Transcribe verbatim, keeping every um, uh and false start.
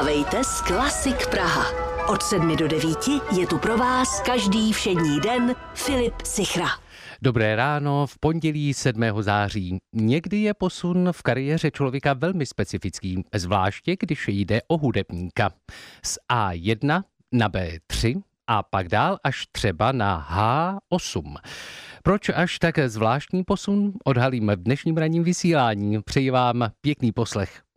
Vstávejte s Klasik Praha. Od sedmi do devíti je tu pro vás každý všední den Filip Sichra. Dobré ráno v pondělí sedmého září. Někdy je posun v kariéře člověka velmi specifický, zvláště když jde o hudebníka. Z á jedna na bé tři a pak dál až třeba na há osm. Proč až tak zvláštní posun? Odhalíme v dnešním ranním vysílání. Přeji vám pěkný poslech.